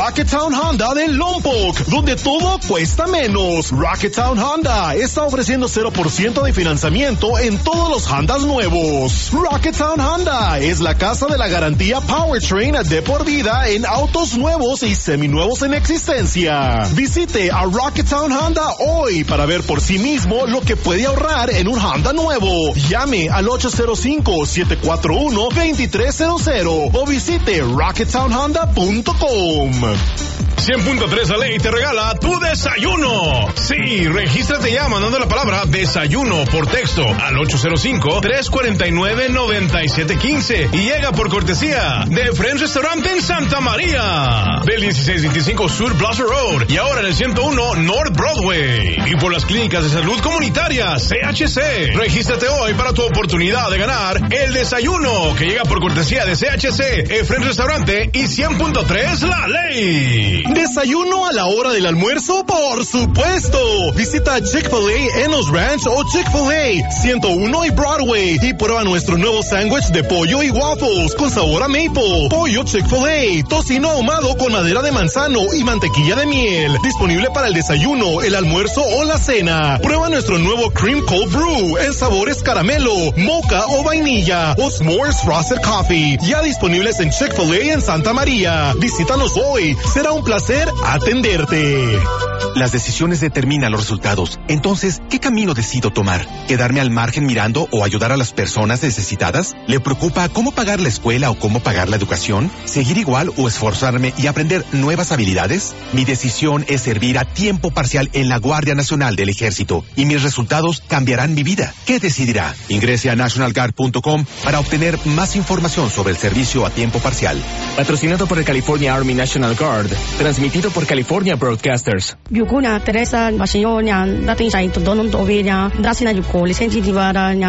Rocketown Honda de Lompoc, donde todo cuesta menos. Rocketown Honda está ofreciendo 0% de financiamiento en todos los Hondas nuevos. Rocketown Honda es la casa de la garantía Powertrain de por vida en autos nuevos y seminuevos en existencia. Visite a Rocketown Honda hoy para ver por sí mismo lo que puede ahorrar en un Honda nuevo. Llame al 805-741-2300 o visite rocketownhonda.com. 100.3 La Ley te regala tu desayuno. Sí, regístrate ya mandando la palabra desayuno por texto al 805-349-9715 y llega por cortesía de Friends Restaurante en Santa María, del 1625 Sur Plaza Road y ahora en el 101 North Broadway, y por las clínicas de salud comunitarias CHC. Regístrate hoy para tu oportunidad de ganar el desayuno que llega por cortesía de CHC, Friends Restaurante y 100.3 La Ley. ¿Desayuno a la hora del almuerzo? ¡Por supuesto! Visita Chick-fil-A Enos Ranch o Chick-fil-A 101 y Broadway y prueba nuestro nuevo sándwich de pollo y waffles con sabor a maple. Pollo Chick-fil-A, tocino ahumado con madera de manzano y mantequilla de miel. Disponible para el desayuno, el almuerzo o la cena. Prueba nuestro nuevo Cream Cold Brew en sabores caramelo, mocha o vainilla o S'mores Frosted Coffee. Ya disponibles en Chick-fil-A en Santa María. Visítanos hoy. Será un placer atenderte. Las decisiones determinan los resultados. Entonces, ¿qué camino decido tomar? ¿Quedarme al margen mirando o ayudar a las personas necesitadas? ¿Le preocupa cómo pagar la escuela o cómo pagar la educación? ¿Seguir igual o esforzarme y aprender nuevas habilidades? Mi decisión es servir a tiempo parcial en la Guardia Nacional del Ejército y mis resultados cambiarán mi vida. ¿Qué decidirá? Ingrese a nationalguard.com para obtener más información sobre el servicio a tiempo parcial. Patrocinado por el California Army National Guard. Transmitido por California Broadcasters. Teresa, dating sa ito doon ng Ovenia, dasi na ko, lisensi di ba